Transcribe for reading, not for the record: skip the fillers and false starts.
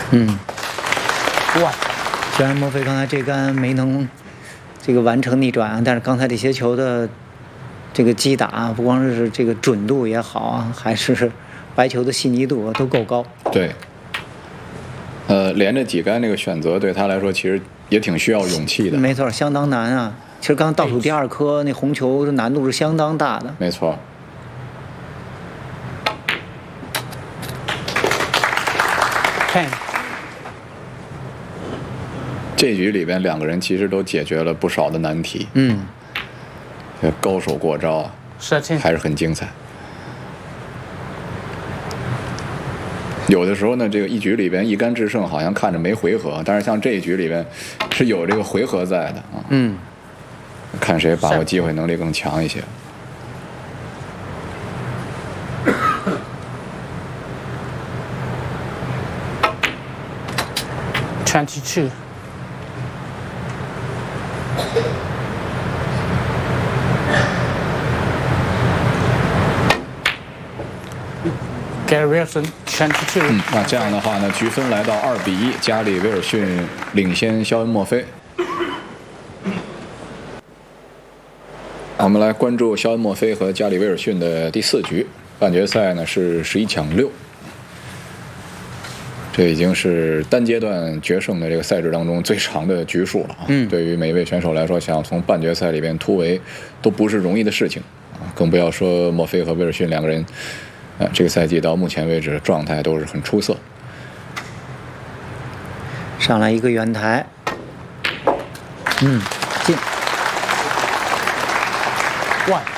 哇， 虽然莫非刚才这杆没能完成逆转，但是刚才这些球的这个击打，不光是这个准度也好啊，还是白球的细腻度都够高。 对。连着几杆那个选择对他来说其实也挺需要勇气的。 没错，相当难啊。其实刚倒数第2颗那红球的难度是相当大的。 没错。这局里边2个人其实都解决了不少的难题。高手过招啊，还是很精彩。有的时候呢，这个一局里边一杆制胜，好像看着没回合，但是像这一局里边是有这个回合在的啊。看谁把握机会能力更强一些。 22。Gary Wilson 22。 那这样的话呢，局分来到2-1，加里威尔逊领先肖恩·墨菲。我们来关注肖恩·墨菲和加里威尔逊的第4局，半决赛呢是11抢6。这已经是单阶段决胜的这个赛制当中最长的局数了啊！对于每一位选手来说，想要从半决赛里边突围，都不是容易的事情啊！更不要说墨菲和威尔逊2个人。这个赛季到目前为止状态都是很出色。 上来一个圆台，进。 1。